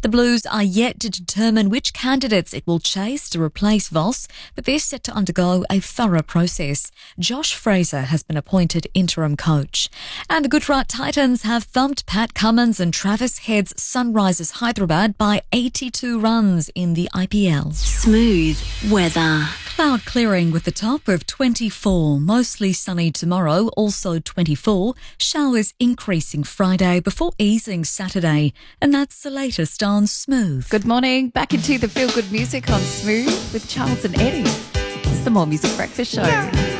The Blues are yet to determine which candidates it will chase to replace Voss, but they're set to undergo a thorough process. Josh Fraser has been appointed interim coach. And the Gujarat Titans have thumped Pat Cummins and Travis Head's Sunrisers Hyderabad by 82 runs in the IPL. Smooth weather. Cloud clearing with a top of 24. Mostly sunny tomorrow, also 24. Showers increasing Friday before easing Saturday. And that's the latest on Smooth. Good morning. Back into the feel-good music on Smooth with Charles and Eddie. It's the More Music Breakfast Show.